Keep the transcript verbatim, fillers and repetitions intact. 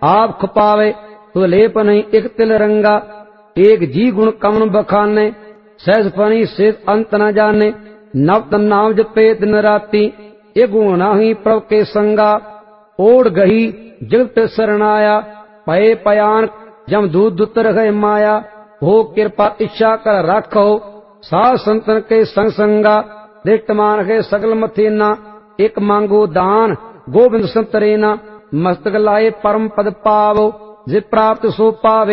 आप खपावे तो लेप नहीं एक तिल रंगा। एक जी गुण कमन बखाने सहज फनी से अंत न जाने। नव तन नाम जपे दिन राती ये गुण नाही प्रभ के संगा। ओढ़ गही जगत शरणाया पये पयान जम दूध दुतर गए माया। हो कृपा इच्छा कर राखो साध संतन के संग संगा। दृष्ट मान के सगल मथेना एक मांगो दान गोविंद संतरेना। मस्तक लाए परम पद पावो जे प्राप्त सो पावे।